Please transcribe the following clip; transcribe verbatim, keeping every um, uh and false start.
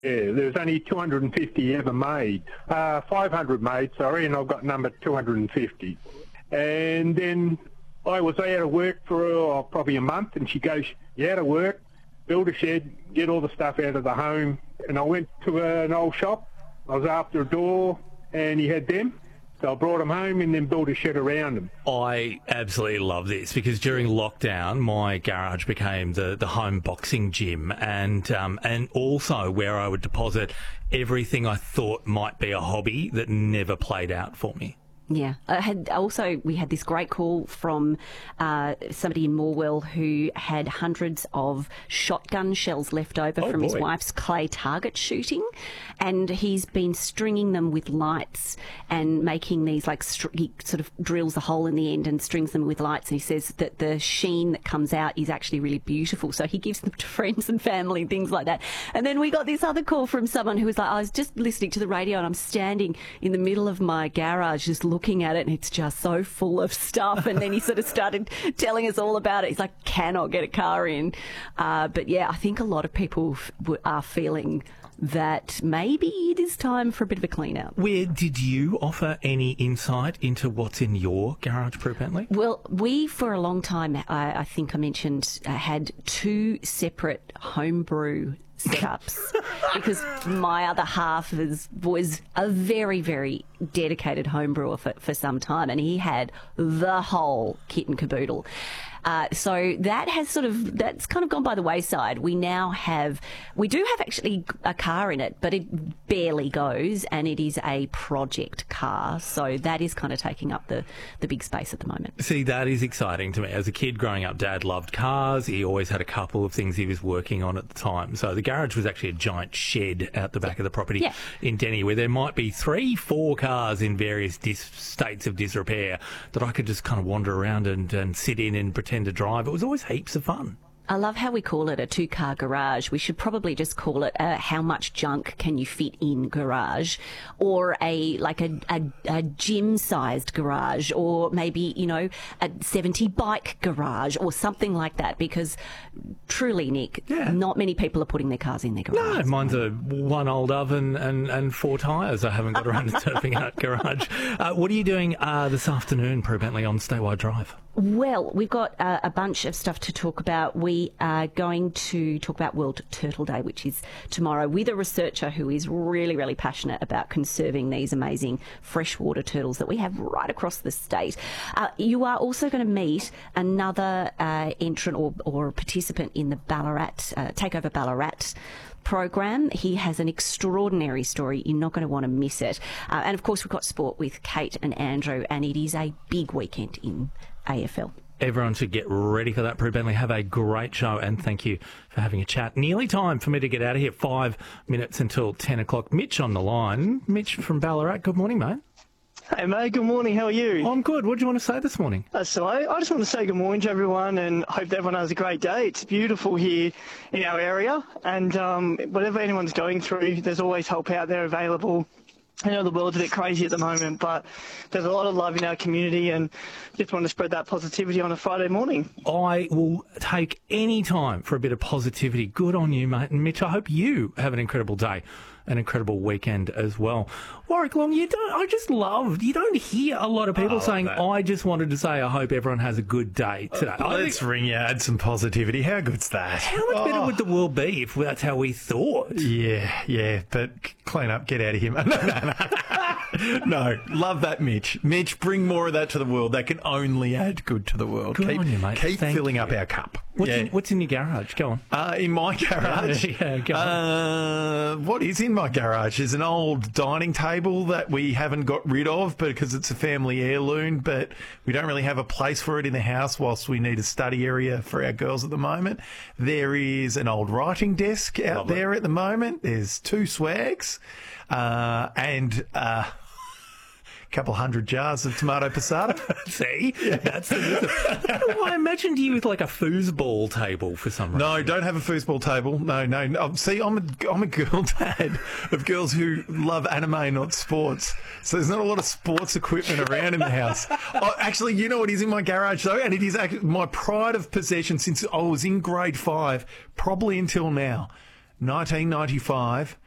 Yeah, there's only two hundred fifty ever made. Uh, five hundred made, sorry, and I've got number two hundred fifty. And then I was out of work for oh, probably a month, and she goes, you out of work, build a shed, get all the stuff out of the home. And I went to uh, an old shop. I was after a door, and he had them. So I brought them home and then built a shed around them. I absolutely love this because during lockdown, my garage became the, the home boxing gym and um, and also where I would deposit everything I thought might be a hobby that never played out for me. Yeah. I had also, we had this great call from uh, somebody in Morwell who had hundreds of shotgun shells left over oh from boy. his wife's clay target shooting, and he's been stringing them with lights and making these, like, str- he sort of drills a hole in the end and strings them with lights, and he says that the sheen that comes out is actually really beautiful, so he gives them to friends and family, things like that. And then we got this other call from someone who was like, I was just listening to the radio and I'm standing in the middle of my garage just looking looking at it and it's just so full of stuff. And then he sort of started telling us all about it. He's like, cannot get a car in. Uh, but yeah, I think a lot of people f- are feeling that maybe it is time for a bit of a clean out. Where did you offer any insight into what's in your garage, Prue Bentley? Well, we, for a long time, I, I think I mentioned, uh, had two separate homebrew setups because my other half is, was a very, very dedicated home brewer for, for some time, and he had the whole kit and caboodle. Uh, so that has sort of, that's kind of gone by the wayside. We now have, we do have actually a car in it, but it barely goes, and it is a project car. So that is kind of taking up the, the big space at the moment. See, that is exciting to me. As a kid growing up, Dad loved cars. He always had a couple of things he was working on at the time. So the garage was actually a giant shed out the back of the property yeah. in Denny, where there might be three, four cars in various dis- states of disrepair that I could just kind of wander around and, and sit in and pretend to drive. It was always heaps of fun. I love how we call it a two-car garage. We should probably just call it a how much junk can you fit in garage, or a like a, a, a gym-sized garage, or maybe, you know, a seventy bike garage or something like that, because truly, Nick, yeah. not many people are putting their cars in their garage. No, mine's a one old oven and, and four tyres. I haven't got around to turfing out garage. Uh, what are you doing uh, this afternoon, Prue Bentley, on Statewide Drive? Well, we've got uh, a bunch of stuff to talk about. We are going to talk about World Turtle Day, which is tomorrow, with a researcher who is really, really passionate about conserving these amazing freshwater turtles that we have right across the state. Uh, you are also going to meet another uh, entrant or, or participant in the Ballarat, uh, Takeover Ballarat program. He has an extraordinary story. You're not going to want to miss it. Uh, and of course, we've got sport with Kate and Andrew, and it is a big weekend in A F L. Everyone should get ready for that, Prue Bentley. Have a great show, and thank you for having a chat. Nearly time for me to get out of here. Five minutes until ten o'clock. Mitch on the line. Mitch from Ballarat. Good morning, mate. Hey, mate. Good morning. How are you? I'm good. What do you want to say this morning? Uh, so I, I just want to say good morning to everyone and hope that everyone has a great day. It's beautiful here in our area, and um, whatever anyone's going through, there's always help out there available. I know the world's a bit crazy at the moment, but there's a lot of love in our community, and just want to spread that positivity on a Friday morning. I will take any time for a bit of positivity. Good on you, mate. And Mitch, I hope you have an incredible day, an incredible weekend as well. Warwick Long, you don't, I just love, you don't hear a lot of people oh, saying, that. I just wanted to say I hope everyone has a good day today. Uh, let's think, ring you, add some positivity. How good's that? How much oh. better would the world be if that's how we thought? Yeah, yeah, but clean up, get out of here. No, no, no. No, love that, Mitch. Mitch, bring more of that to the world. That can only add good to the world. Good keep, on you, mate. Keep Thank filling you. up our cup. What's, yeah. in, what's in your garage? Go on. Uh, in my garage? yeah, go on. Uh, what is in my garage is an old dining table that we haven't got rid of because it's a family heirloom, but we don't really have a place for it in the house whilst we need a study area for our girls at the moment. There is an old writing desk out Lovely. there at the moment. There's two swags uh, and... Uh, couple hundred jars of tomato passata. See? Yeah. That's the I imagined you with like a foosball table for some reason. No, don't have a foosball table. No, no. no. See, I'm a, I'm a girl dad of girls who love anime, not sports. So there's not a lot of sports equipment around in the house. Oh, actually, you know what is in my garage, though? And it is actually my pride of possession since I was in grade five, probably until now. nineteen ninety-five.